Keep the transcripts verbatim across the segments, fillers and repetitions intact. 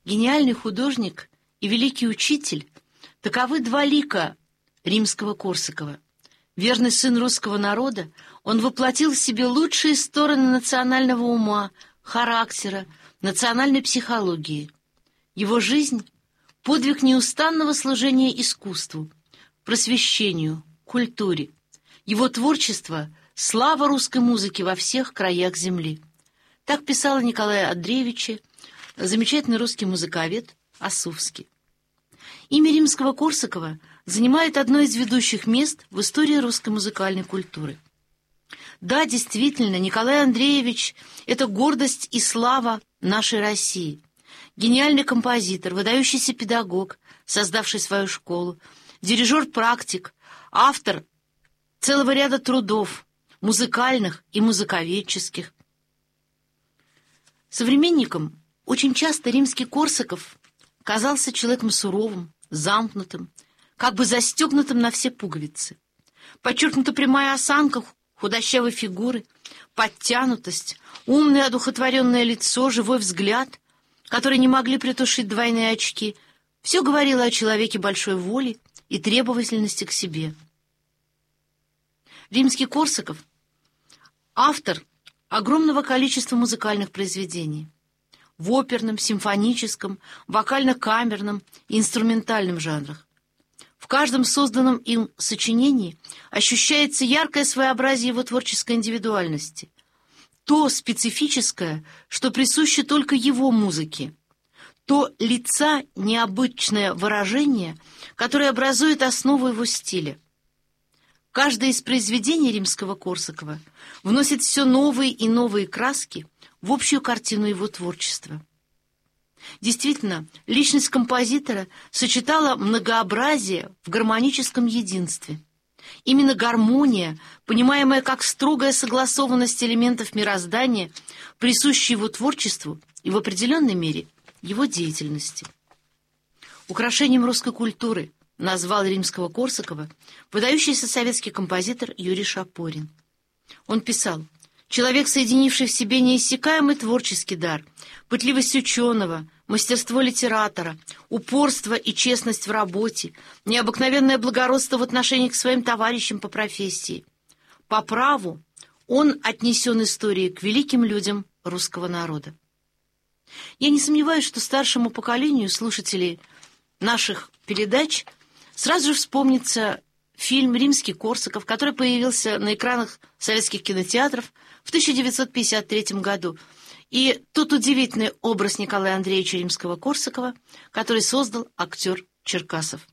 Гениальный художник и великий учитель — таковы два лика Римского-Корсакова. Верный сын русского народа, он воплотил в себе лучшие стороны национального ума, характера, национальной психологии. Его жизнь — подвиг неустанного служения искусству, просвещению, культуре. Его творчество — слава русской музыки во всех краях земли. Так писал о Николае Андреевиче замечательный русский музыковед Осувский. Имя Римского-Корсакова занимает одно из ведущих мест в истории русской музыкальной культуры. Да, действительно, Николай Андреевич — это гордость и слава нашей России. Гениальный композитор, выдающийся педагог, создавший свою школу, дирижер-практик, автор целого ряда трудов, музыкальных и музыковедческих. Современникам очень часто Римский-Корсаков казался человеком суровым, замкнутым, как бы застегнутым на все пуговицы. Подчеркнута прямая осанка худощавой фигуры, подтянутость, умное одухотворенное лицо, живой взгляд, который не могли притушить двойные очки, все говорило о человеке большой воли и требовательности к себе. Римский-Корсаков — автор огромного количества музыкальных произведений в оперном, симфоническом, вокально-камерном и инструментальном жанрах. В каждом созданном им сочинении ощущается яркое своеобразие его творческой индивидуальности, то специфическое, что присуще только его музыке, то лица необычное выражение, которое образует основу его стиля. Каждое из произведений Римского-Корсакова вносит все новые и новые краски в общую картину его творчества. Действительно, личность композитора сочетала многообразие в гармоническом единстве. Именно гармония, понимаемая как строгая согласованность элементов мироздания, присуща его творчеству и в определенной мере его деятельности. Украшением русской культуры назвал Римского-Корсакова выдающийся советский композитор Юрий Шапорин. Он писал: «Человек, соединивший в себе неиссякаемый творческий дар, пытливость ученого, мастерство литератора, упорство и честность в работе, необыкновенное благородство в отношении к своим товарищам по профессии. По праву он отнесен историей к великим людям русского народа». Я не сомневаюсь, что старшему поколению слушателей наших передач сразу же вспомнится фильм «Римский-Корсаков», который появился на экранах советских кинотеатров в тысяча девятьсот пятьдесят третьем году, и тот удивительный образ Николая Андреевича Римского-Корсакова, который создал актер Черкасов.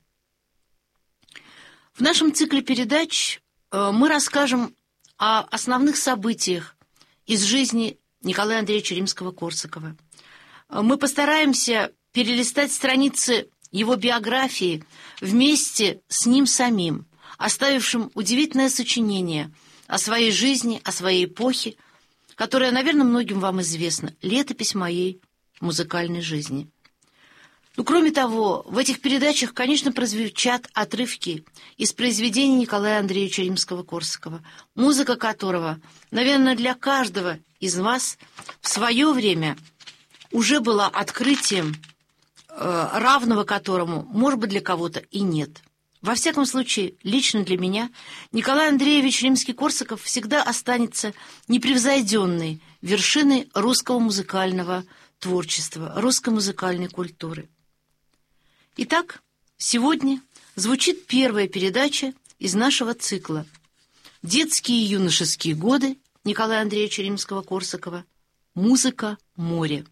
В нашем цикле передач мы расскажем о основных событиях из жизни Николая Андреевича Римского-Корсакова. Мы постараемся перелистать страницы его биографии вместе с ним самим, оставившим удивительное сочинение о своей жизни, о своей эпохе, которая, наверное, многим вам известна, летопись моей музыкальной жизни. Ну, кроме того, в этих передачах, конечно, прозвучат отрывки из произведений Николая Андреевича Римского-Корсакова, музыка которого, наверное, для каждого из вас в свое время уже была открытием, э, равного которому, может быть, для кого-то и нет. Во всяком случае, лично для меня Николай Андреевич Римский-Корсаков всегда останется непревзойденной вершиной русского музыкального творчества, русской музыкальной культуры. Итак, сегодня звучит первая передача из нашего цикла «Детские и юношеские годы» Николая Андреевича Римского-Корсакова. Музыка моря.